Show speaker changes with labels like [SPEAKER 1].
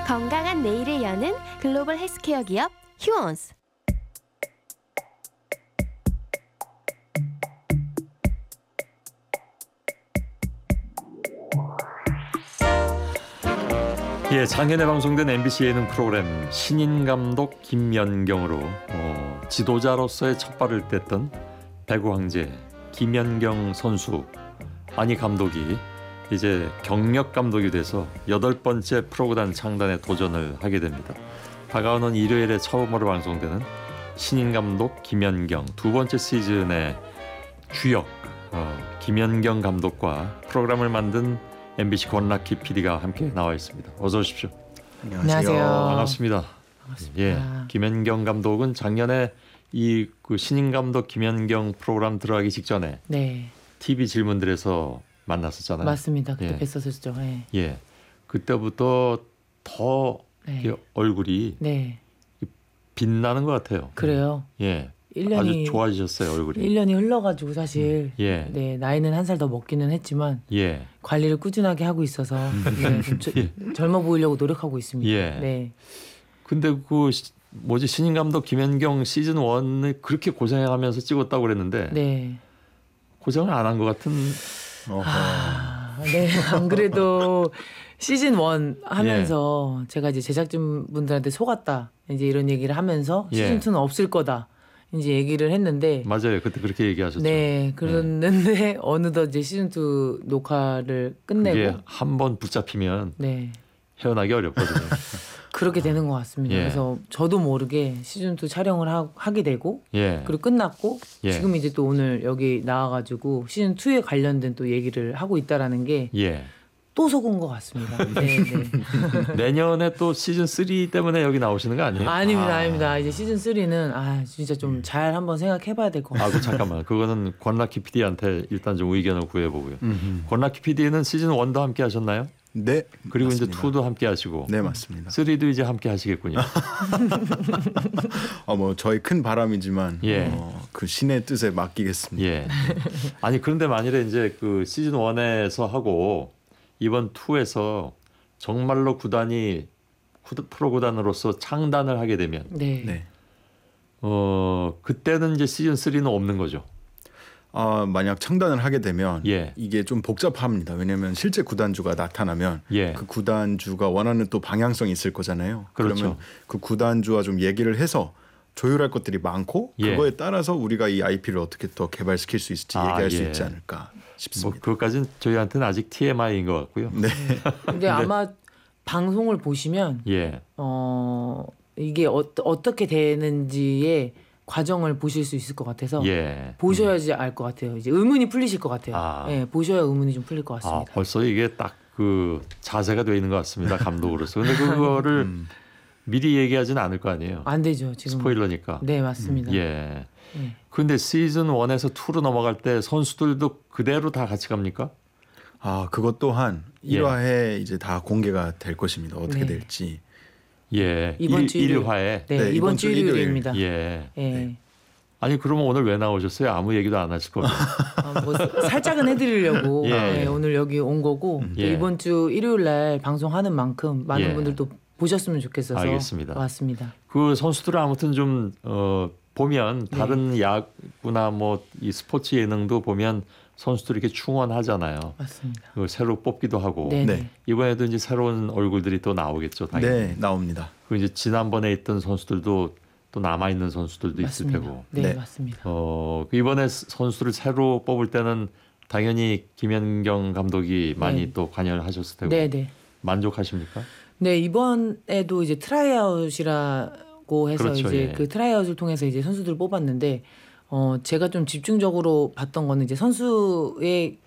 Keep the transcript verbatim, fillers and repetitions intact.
[SPEAKER 1] 건강한 내일을 여는 글로벌 헬스케어 기업 휴원스.
[SPEAKER 2] 예, 작년에 방송된 엠비씨 예능 프로그램 신인 감독 김연경으로 어, 지도자로서의 첫 발을 뗐던 배구 황제 김연경 선수 아니 감독이 이제 경력 감독이 돼서 여덟 번째 프로구단 창단에 도전을 하게 됩니다. 다가오는 일요일에 처음으로 방송되는 신인 감독 김연경 두 번째 시즌의 주역 어, 김연경 감독과 프로그램을 만든 엠비씨 권락희 피디가 함께 나와 있습니다. 어서 오십시오.
[SPEAKER 3] 안녕하세요.
[SPEAKER 2] 반갑습니다.
[SPEAKER 3] 반갑습니다.
[SPEAKER 2] 예, 김연경 감독은 작년에 이 그 신인 감독 김연경 프로그램 들어가기 직전에
[SPEAKER 3] 네.
[SPEAKER 2] 티비 질문들에서 만났었잖아요.
[SPEAKER 3] 맞습니다. 그때
[SPEAKER 2] 예.
[SPEAKER 3] 뵀었었죠. 네.
[SPEAKER 2] 예, 그때부터 더
[SPEAKER 3] 네.
[SPEAKER 2] 얼굴이
[SPEAKER 3] 네.
[SPEAKER 2] 빛나는 것 같아요.
[SPEAKER 3] 그래요.
[SPEAKER 2] 예,
[SPEAKER 3] 일 년이
[SPEAKER 2] 아주 좋아지셨어요 얼굴이.
[SPEAKER 3] 일 년이 흘러가지고 사실
[SPEAKER 2] 음. 예.
[SPEAKER 3] 네, 나이는 한 살 더 먹기는 했지만
[SPEAKER 2] 예,
[SPEAKER 3] 관리를 꾸준하게 하고 있어서 네, 좀 저,
[SPEAKER 2] 예.
[SPEAKER 3] 젊어 보이려고 노력하고 있습니다.
[SPEAKER 2] 예.
[SPEAKER 3] 네.
[SPEAKER 2] 근데 그 시- 뭐지 신인 감독 김연경 시즌 일을 그렇게 고생하면서 찍었다고 그랬는데
[SPEAKER 3] 네.
[SPEAKER 2] 고생을 안 한 것 같은.
[SPEAKER 3] 아, 네. 안 그래도 시즌 일 하면서 제가 이제 제작진 분들한테 속았다. 이제 이런 얘기를 하면서
[SPEAKER 2] 예.
[SPEAKER 3] 시즌 이는 없을 거다. 이제 얘기를 했는데
[SPEAKER 2] 맞아요. 그때 그렇게 얘기하셨죠.
[SPEAKER 3] 네, 그랬는데 어느덧 이제 시즌 이 녹화를 끝내고
[SPEAKER 2] 이게 한 번 붙잡히면
[SPEAKER 3] 네.
[SPEAKER 2] 헤어나기 어렵거든요.
[SPEAKER 3] 그렇게 되는 것 같습니다.
[SPEAKER 2] 예.
[SPEAKER 3] 그래서 저도 모르게 시즌 이 촬영을 하, 하게 되고
[SPEAKER 2] 예.
[SPEAKER 3] 그리고 끝났고
[SPEAKER 2] 예.
[SPEAKER 3] 지금 이제 또 오늘 여기 나와가지고 시즌 이에 관련된 또 얘기를 하고 있다라는 게 또
[SPEAKER 2] 예.
[SPEAKER 3] 속은 것 같습니다. 네, 네.
[SPEAKER 2] 내년에 또 시즌 삼 때문에 여기 나오시는 거 아니에요?
[SPEAKER 3] 아닙니다,
[SPEAKER 2] 아.
[SPEAKER 3] 아닙니다. 이제 시즌 삼는 아 진짜 좀 잘 한번 생각해봐야 될 것
[SPEAKER 2] 아,
[SPEAKER 3] 같아요.
[SPEAKER 2] 그 잠깐만. 그거는 권락희 피디한테 일단 좀 의견을 구해보고요. 권락희 피디는 시즌 일도 함께 하셨나요?
[SPEAKER 4] 네.
[SPEAKER 2] 그리고
[SPEAKER 4] 맞습니다.
[SPEAKER 2] 이제 이도 함께 하시고
[SPEAKER 4] 네, 맞습니다.
[SPEAKER 2] 삼도 이제 함께 하시겠군요.
[SPEAKER 4] 어, 뭐 저희 큰 바람이지만
[SPEAKER 2] 예.
[SPEAKER 4] 어, 그 신의 뜻에 맡기겠습니다.
[SPEAKER 2] 예. 아니 그런데 만일에 이제 그 시즌 일에서 하고 이번 이에서 정말로 구단이 프로 구단으로서 창단을 하게 되면
[SPEAKER 3] 네.
[SPEAKER 4] 네.
[SPEAKER 2] 어 그때는 이제 시즌 삼은 없는 거죠.
[SPEAKER 4] 아, 만약 창단을 하게 되면
[SPEAKER 2] 예.
[SPEAKER 4] 이게 좀 복잡합니다. 왜냐하면 실제 구단주가 나타나면
[SPEAKER 2] 예.
[SPEAKER 4] 그 구단주가 원하는 또 방향성이 있을 거잖아요.
[SPEAKER 2] 그렇죠.
[SPEAKER 4] 그러면 그 구단주와 좀 얘기를 해서 조율할 것들이 많고
[SPEAKER 2] 예.
[SPEAKER 4] 그거에 따라서 우리가 이 아이피를 어떻게 더 개발시킬 수 있을지
[SPEAKER 2] 아,
[SPEAKER 4] 얘기할 수
[SPEAKER 2] 예.
[SPEAKER 4] 있지 않을까
[SPEAKER 2] 뭐
[SPEAKER 4] 싶습니다.
[SPEAKER 2] 그것까지는 저희한테는 아직 티엠아이인 것 같고요.
[SPEAKER 4] 네.
[SPEAKER 3] 근데 아마 방송을 보시면
[SPEAKER 2] 예.
[SPEAKER 3] 어 이게 어, 어떻게 되는지의 과정을 보실 수 있을 것 같아서
[SPEAKER 2] 예.
[SPEAKER 3] 보셔야지 알 것 같아요. 이제 의문이 풀리실 것 같아요.
[SPEAKER 2] 아.
[SPEAKER 3] 예, 보셔야 의문이 좀 풀릴 것
[SPEAKER 2] 아,
[SPEAKER 3] 같습니다.
[SPEAKER 2] 벌써 이게 딱 그 자세가 돼 있는 것 같습니다. 감독으로서. 근데 그거를
[SPEAKER 4] 음.
[SPEAKER 2] 미리 얘기하지는 않을 거 아니에요.
[SPEAKER 3] 안 되죠 지금.
[SPEAKER 2] 스포일러니까.
[SPEAKER 3] 네 맞습니다.
[SPEAKER 2] 예.
[SPEAKER 3] 예.
[SPEAKER 2] 근데 시즌 일에서 이로 넘어갈 때 선수들도 그대로 다 같이 갑니까?
[SPEAKER 4] 아, 그것 또한
[SPEAKER 2] 예.
[SPEAKER 4] 일 화에 이제 다 공개가 될 것입니다. 어떻게
[SPEAKER 3] 네.
[SPEAKER 4] 될지.
[SPEAKER 2] 예.
[SPEAKER 3] 이번 주 일요일.
[SPEAKER 2] 일화에.
[SPEAKER 3] 네,
[SPEAKER 4] 네,
[SPEAKER 3] 이번
[SPEAKER 4] 이번
[SPEAKER 3] 주
[SPEAKER 4] 주 일요일.
[SPEAKER 3] 일요일입니다.
[SPEAKER 2] 예.
[SPEAKER 3] 예.
[SPEAKER 4] 네.
[SPEAKER 2] 아니 그러면 오늘 왜 나오셨어요? 아무 얘기도 안 하실 거예요.
[SPEAKER 3] 아, 뭐 살짝은 해드리려고
[SPEAKER 2] 예.
[SPEAKER 3] 네, 오늘 여기 온 거고 또
[SPEAKER 2] 예.
[SPEAKER 3] 이번 주 일요일 날 방송하는 만큼 많은
[SPEAKER 2] 예.
[SPEAKER 3] 분들도 보셨으면 좋겠어서
[SPEAKER 2] 알겠습니다.
[SPEAKER 3] 왔습니다.
[SPEAKER 2] 그 선수들은 아무튼 좀 어, 보면 다른
[SPEAKER 3] 네.
[SPEAKER 2] 야구나 뭐 이 스포츠 예능도 보면 선수들이 이렇게 충원하잖아요.
[SPEAKER 3] 맞습니다.
[SPEAKER 2] 그 새로 뽑기도 하고.
[SPEAKER 3] 네.
[SPEAKER 4] 네.
[SPEAKER 2] 이번에도 이제 새로운 얼굴들이 또 나오겠죠. 당연히.
[SPEAKER 4] 네, 나옵니다.
[SPEAKER 2] 그 이제 지난번에 있던 선수들도 또 남아 있는 선수들도
[SPEAKER 3] 맞습니다.
[SPEAKER 2] 있을 테고.
[SPEAKER 3] 네,
[SPEAKER 4] 네.
[SPEAKER 3] 맞습니다.
[SPEAKER 2] 어, 그 이번에 선수를 새로 뽑을 때는 당연히 김연경 감독이 많이
[SPEAKER 3] 네.
[SPEAKER 2] 또 관여를 하셨을 테고.
[SPEAKER 3] 네, 네.
[SPEAKER 2] 만족하십니까?
[SPEAKER 3] 네, 이번에도 이제 트라이아웃이라고 해서
[SPEAKER 2] 그렇죠,
[SPEAKER 3] 이제
[SPEAKER 2] 예.
[SPEAKER 3] 그 트라이아웃을 통해서 이제 선수들을 뽑았는데 어 제가 좀 집중적으로 봤던 거는 이제 선수의